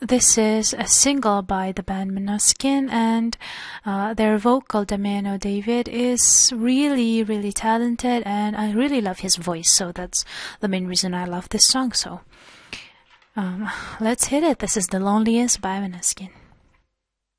this is a single by the band Måneskin, and their vocal, Damiano David, is really, really talented, and I really love his voice, so that's the main reason I love this song. So let's hit it. This is The Loneliest by Måneskin.